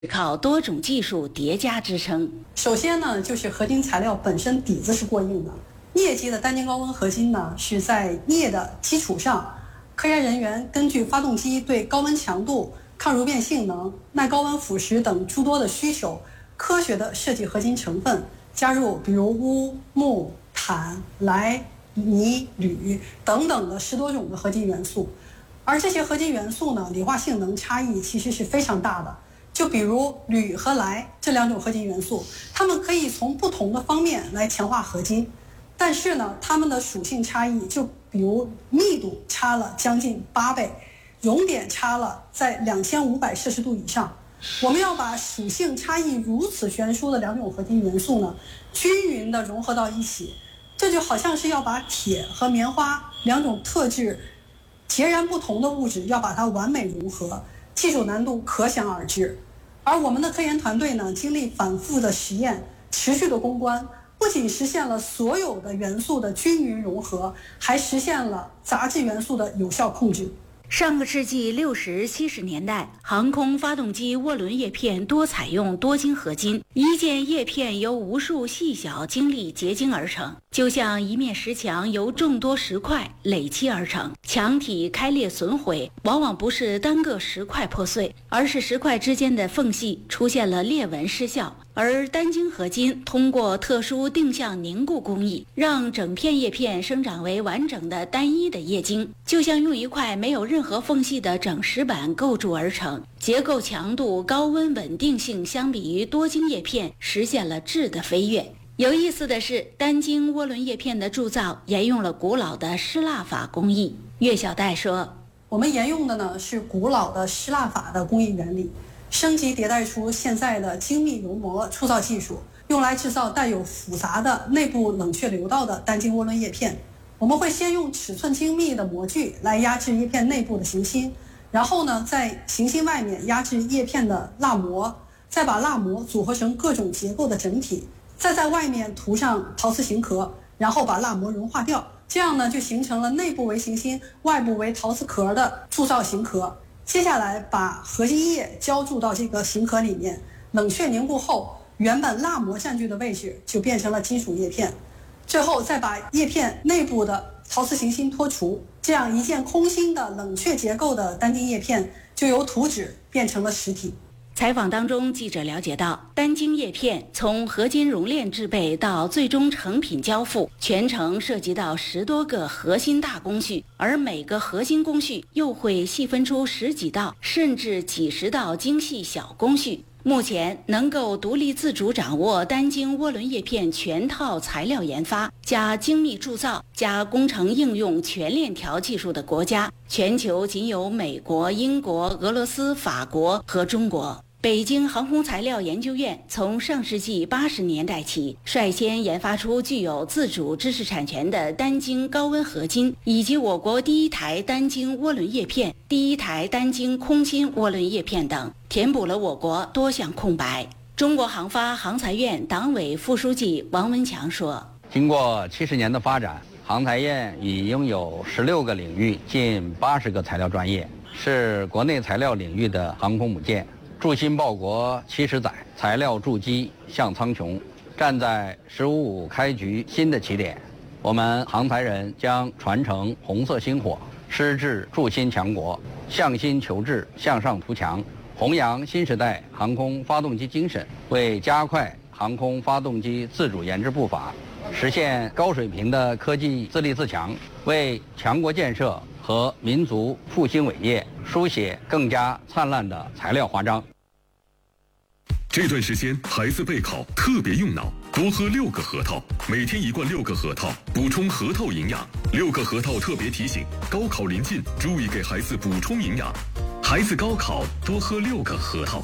靠多种技术叠加支撑。 首先呢，就是合金材料本身底子是过硬的。镍基的单晶高温合金呢，是在镍的基础上，科研人员根据发动机对高温强度、抗熔变性能、耐高温腐蚀等诸多的需求，科学的设计合金成分，加入比如钨、钼、钽、氖、镁、铝等等的10多种的合金元素。而这些合金元素呢，理化性能差异其实是非常大的。就比如铝和氖这2种合金元素，它们可以从不同的方面来强化合金，但是呢，它们的属性差异，就比如密度差了将近8倍，熔点差了在2500摄氏度以上。我们要把属性差异如此悬殊的2种合金元素呢，均匀地融合到一起，这就好像是要把铁和棉花2种特质截然不同的物质，要把它完美融合，技术难度可想而知。而我们的科研团队呢，经历反复的实验，持续的攻关，不仅实现了所有的元素的均匀融合，还实现了杂质元素的有效控制。 上个世纪60、70年代，航空发动机涡轮叶片多采用多晶合金，一件叶片由无数细小晶粒结晶而成，就像一面石墙由众多石块垒砌而成。墙体开裂损毁，往往不是单个石块破碎，而是石块之间的缝隙出现了裂纹失效。而单晶合金通过特殊定向凝固工艺，让整片叶片生长为完整的单一的叶晶，就像用一块没有任何缝隙的整石板构筑而成。结构强度、高温稳定性相比于多晶叶片实现了质的飞跃。有意思的是，单晶涡轮叶片的铸造沿用了古老的失蜡法工艺。岳小戴说， 我们沿用的呢是古老的失蜡法的工艺原理，升级迭代出现在的精密熔膜铸造技术，用来制造带有复杂的内部冷却流道的单晶涡轮叶片。我们会先用尺寸精密的模具来压制叶片内部的行星，然后呢，在行星外面压制叶片的蜡膜，再把蜡膜组合成各种结构的整体，再在外面涂上陶瓷型壳，然后把蜡膜融化掉。这样呢，就形成了内部为行星、外部为陶瓷壳的铸造型壳。接下来把合金液浇注到这个型壳里面，冷却凝固后，原本蜡膜占据的位置就变成了金属叶片。最后再把叶片内部的陶瓷行星脱除，这样一件空心的冷却结构的单晶叶片就由图纸变成了实体。 采访当中，记者了解到，单晶叶片从合金熔炼制备到最终成品交付，全程涉及到10多个核心大工序，而每个核心工序又会细分出10几道甚至几十道精细小工序。目前能够独立自主掌握单晶涡轮叶片全套材料研发加精密铸造加工程应用全链条技术的国家，全球仅有美国、英国、俄罗斯、法国和中国。北京航空材料研究院从上世纪80年代起，率先研发出具有自主知识产权的单晶高温合金，以及我国第一台单晶涡轮叶片、第一台单晶空心涡轮叶片等，填补了我国多项空白。中国航发航材院党委副书记王文强说， 经过70年的发展，航材院已拥有16个领域、近80个材料专业，是国内材料领域的航空母舰。筑新报国70载，材料筑基向苍穹，站在“15+5”开局新的起点。我们航材人将传承红色星火，矢志筑新强国，向新求智，向上图强，弘扬新时代航空发动机精神，为加快航空发动机自主研制步伐，实现高水平的科技自立自强，为强国建设和民族复兴伟业书写更加灿烂的材料华章。 这段时间孩子备考特别用脑，多喝6个核桃，每天1罐6个核桃，补充核桃营养。6个核桃特别提醒：高考临近，注意给孩子补充营养。孩子高考多喝6个核桃。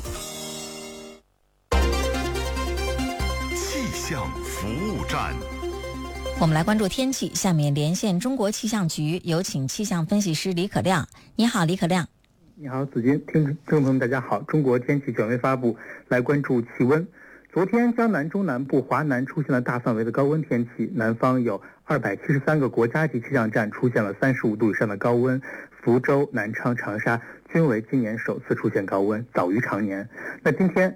气象服务站。 我们来关注天气，下面连线中国气象局，有请气象分析师李可亮。你好，李可亮。 你好，子君，听众朋友们，大家好。中国天气权威发布，来关注气温。昨天，江南、中南部、华南出现了大范围的高温天气，南方有273个国家级气象站出现了35度以上的高温， 福州、南昌、长沙均为今年首次出现高温，早于常年。那今天